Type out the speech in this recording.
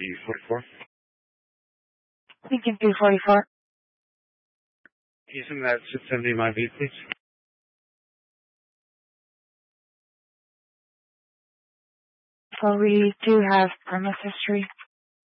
B44. Lincoln B44. Using that 670 my V, please. Well, we do have premise history.